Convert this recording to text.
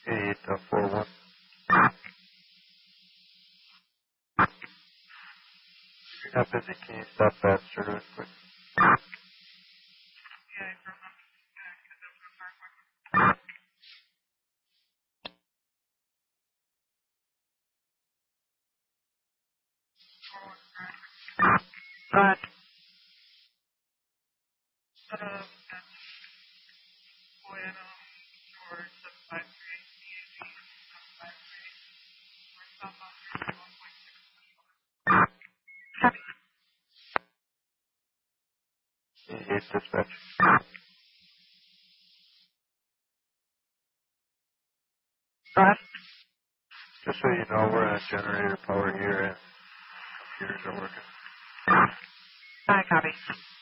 88.41. You're not busy. Can you stop faster real quick? But Dispatch. but Just so you know, we're on generator power here and computers are working. I copy.